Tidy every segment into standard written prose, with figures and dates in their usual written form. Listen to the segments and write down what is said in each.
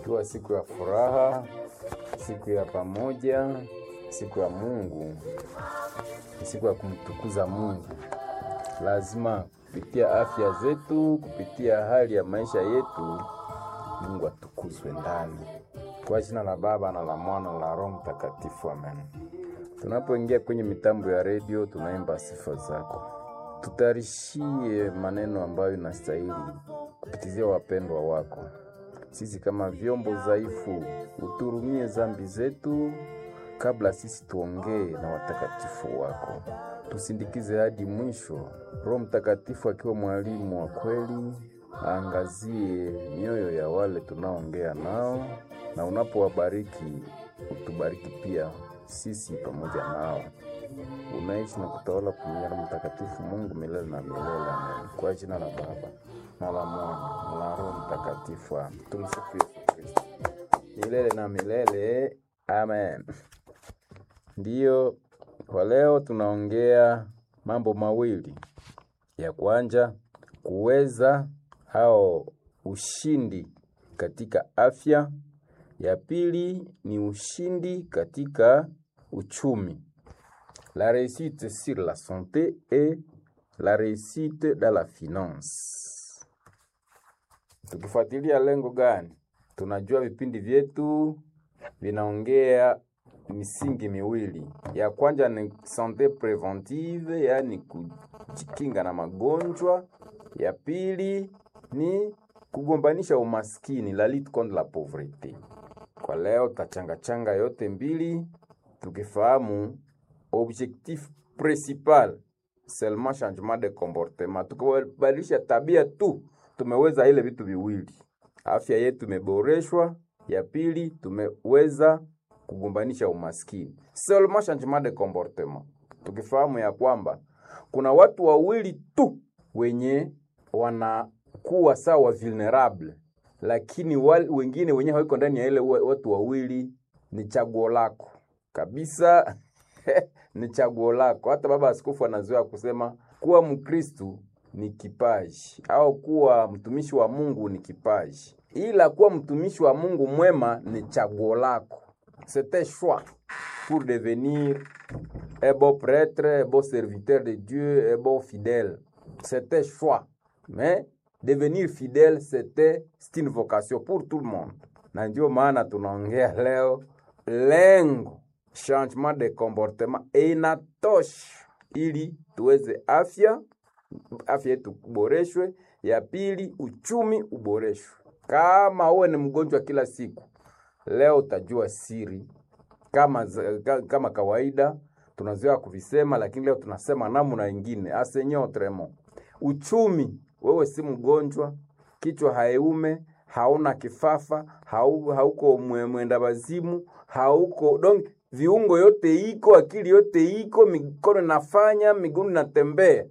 Ikiwa siku ya furaha, siku ya pamoja, siku ya Mungu, siku ya kumtukuza Mungu. Lazima kupitia afya zetu, kupitia hali ya maisha yetu, Mungu atukuzwe ndani. Kwa jina la Baba na la Mwana na la Roho Mtakatifu, amen. Tunapoingia kwenye mitambo ya redio, tunaimba sifa zako. Tutarishie maneno ambayo inastahili kupitizia wapendwa wako. Sisi kama vyombo dhaifu, uturumie dhambi zetu kabla sisi tuongee na watakatifu wako. Tusindikize hadi mwisho. Roho Mtakatifu akiwa mwalimu wa kweli, aangazie mioyo ya wale tunaongea nao, na unapowabariki utubariki pia sisi pamoja nao. Unaishi na kutawala pamoja na Mtakatifu Mungu milele na milele, amen. Kwa jina la Baba na la Mwana na la Roho Mtakatifu, tumsifu Yesu Kristo milele na milele, amen. Ndiyo, kwa leo tunaongea mambo mawili. Ya kwanza, kuweza au ushindi katika afya. Ya pili ni ushindi katika uchumi. La réussite sur la santé et la réussite dans la finance. Tukifuatilia lengo gani? Tunajua vipindi vyetu vinaongea misingi miwili. Ya kwanza ni santé préventive, yani kujikinga na magonjwa. Ya pili ni kugombanisha umaskini, la lutte contre la pauvreté. Kwa leo tachanga yote mbili, tukifahamu objectif principal seulement changement de comportement. Tukibadilisha tabia tu, tumeweza ile vitu viwili. Afya yetu imeboreshwa. Ya pili, tumeweza kugombanisha umaskini. Seulement changement de comportement. Tukifahamu ya kwamba kuna watu wawili tu wenye wanakuwa sawa vulnerable, lakini wengine wenye hawiko ndani ya ile watu wawili. Ni chaguo lako kabisa. Ni chaguo lako. Hata baba askofu anazoea kusema kuwa Mkristo ni kipaji, au kuwa mtumishi wa Mungu ni kipaji, ila kuwa mtumishi wa Mungu mwema ni chaguo lako. C'est un choix pour devenir un bon prêtre, un bon serviteur de Dieu, un bon fidèle. C'est un choix. Mais devenir fidèle, c'est une vocation pour tout le monde. Na ndio maana tunaongea leo lengo changement de comportement inatosha ili tuweze afya yetu kuboreshwe. Ya pili, uchumi uboreshwe. Kama wewe ni mgonjwa kila siku, leo utajua siri. Kama kawaida tunazoea kuvisema, lakini leo tunasema namna nyingine. Asenyo autrement. Uchumi, wewe si mgonjwa, kichwa haiume, hauna kifafa, hauko mwenda wazimu, hauko donc viungo yote iko, akili yote iko, mikono inafanya, miguu inatembea.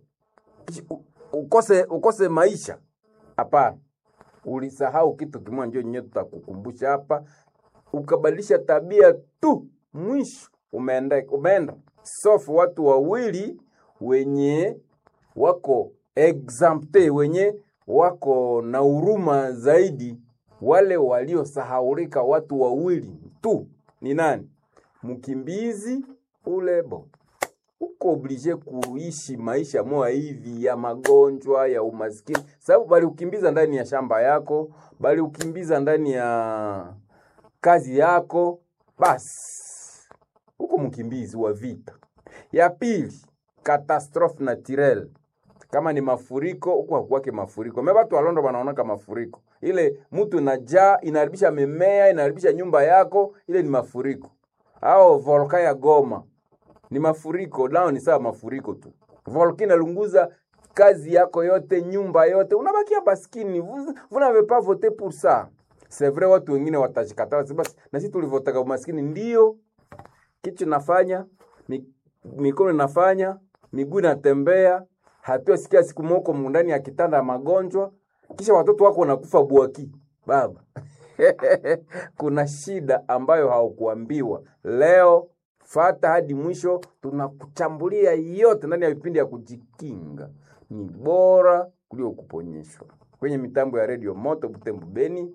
Ukose maisha. Hapana. Ulisahau kitu kimoja, ndio nyewe tutakukumbusha hapa. Ukabadilisha tabia tu, mwisho umeenda. Sofu watu wawili wenye wako exempte, wenye wako na huruma zaidi, wale waliosahaulika. Watu wawili tu ni nani? Mkimbizi ulebo. Uko oblige kuishi maisha moja hivi ya magonjwa, ya umaskini, sababu bali ukimbiza ndani ya shamba yako, bali ukimbiza ndani ya kazi yako, basi uko mkimbizi wa vita. Ya pili, catastrophe naturelle. Kama ni mafuriko, uko hakuwake mafuriko. Mimi watu walondo wanaona mafuriko. Ile mtu inajaa, inaharibisha mimea, inaharibisha nyumba yako, ile ni mafuriko. Au volkano ya Goma ni mafuriko, nao ni sawa mafuriko tu. Volkano inalunguza kazi yako yote, nyumba yote, unabakia maskini. Vous n'avez pas voté pour ça. C'est vrai, watu wengine watajikataa basi, na sisi tulivotaka umaskini. Ndio kitu nafanya, mikono nafanya, miguu inatembea, hatua sikia siku moko ndani ya kitanda magonjwa, kisha watoto wako wanakufa buaki. Baba, kuna shida ambayo haukuambiwa. Leo fata hadi mwisho, tunakuchambulia yote ndani ya vipindi ya kujikinga. Ni bora kuliko kuponyeshwa. Kwenye mitambo ya Radio Moto Butembo Beni.